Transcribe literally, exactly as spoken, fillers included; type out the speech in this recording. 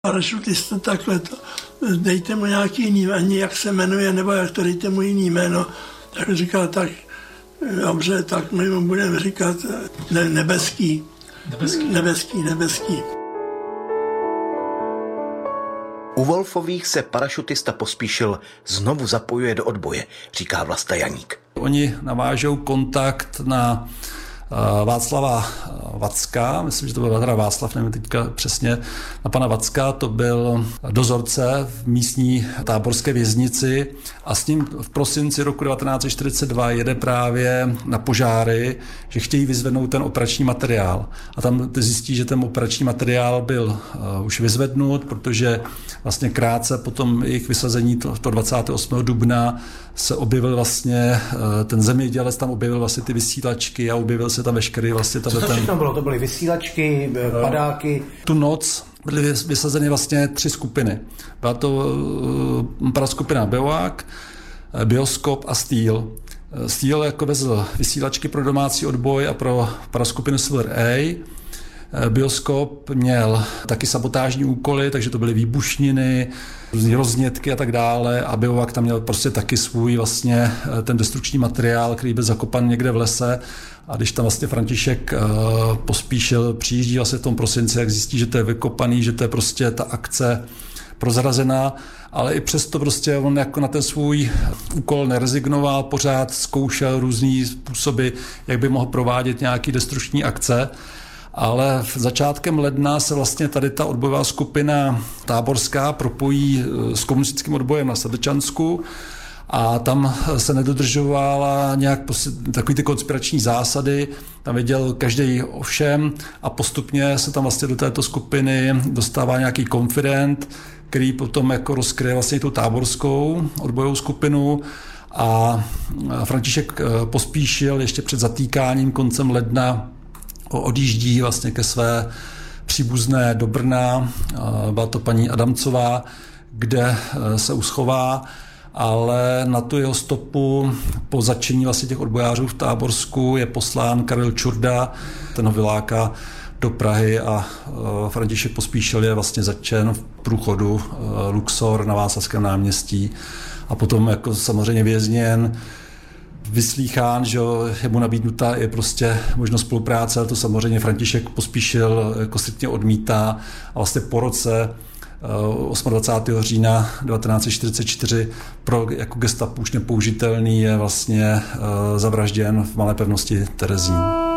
Parašutista takhle to, dejte mu nějaký jiný, ani jak se jmenuje, nebo jak to dejte mu jiný jméno. Tak říkal, tak dobře, tak my mu budeme říkat ne, nebeský. Nebeský. Nebeský, nebeský. U Wolfových se parašutista Pospíšil znovu zapojuje do odboje, říká Vlasta Janík. Oni navážou kontakt na Václava Vacka, myslím, že to byl teda Václav, nevím teďka přesně, na pana Vacka, to byl dozorce v místní táborské věznici a s ním v prosinci roku devatenáct set čtyřicet dva jede právě na požáry, že chtějí vyzvednout ten operační materiál. A tam zjistí, že ten operační materiál byl uh, už vyzvednut, protože vlastně krátce po tom jejich vysazení, to, to dvacátého osmého dubna, se objevil vlastně, uh, ten zemědělec tam objevil vlastně ty vysílačky a objevil se tam veškerý vlastně... Co to ten... všechno bylo? To byly vysílačky, padáky? Tu noc byly vysazeny vlastně tři skupiny. Byla to uh, paraskupina Bivouak, Bioskop a Steel. Steel jako vezl vysílačky pro domácí odboj a pro paraskupinu Silver A. Bioskop měl taky sabotážní úkoly, takže to byly výbušniny, různé roznětky a tak dále a Bivouak tam měl prostě taky svůj vlastně ten destrukční materiál, který byl zakopan někde v lese a když tam vlastně František uh, Pospíšil přijíždí vlastně v tom prosinci, jak zjistí, že to je vykopaný, že to je prostě ta akce prozrazená, ale i přesto prostě on jako na ten svůj úkol nerezignoval, pořád zkoušel různý způsoby, jak by mohl provádět nějaký destrukční akce. Ale v začátkem ledna se vlastně tady ta odbojová skupina táborská propojí s komunistickým odbojem na Sedlčansku a tam se nedodržovala nějak takový ty konspirační zásady, tam věděl každý o všem a postupně se tam vlastně do této skupiny dostává nějaký konfident, který potom jako rozkryje vlastně tu táborskou odbojovou skupinu a František Pospíšil ještě před zatýkáním koncem ledna odjíždí vlastně ke své příbuzné do Brna, byla to paní Adamcová, kde se uschová, ale na tu jeho stopu po zatčení vlastně těch odbojářů v Táborsku je poslán Karel Čurda, ten ho vyláká do Prahy a František Pospíšil je vlastně zatčen v průchodu Luxor na Václavském náměstí a potom jako samozřejmě vězněn, vyslýchán, že je mu nabídnuta je prostě možnost spolupráce, ale to samozřejmě František Pospíšil jako striktně odmítá a vlastně po roce dvacátého osmého října devatenáct set čtyřicet čtyři pro jako gestapo už nepoužitelný je vlastně zavražděn v Malé pevnosti Terezín.